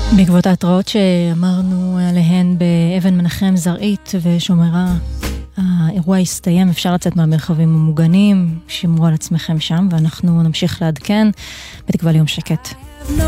בעקבות ההתראות שאמרנו עליהן באבן מנחם, זרעית ושומרה, האירוע הסתיים, אפשר לצאת מהמרחבים המוגנים, שמרו על עצמכם שם, ואנחנו נמשיך לעדכן בתקווה ליום שקט.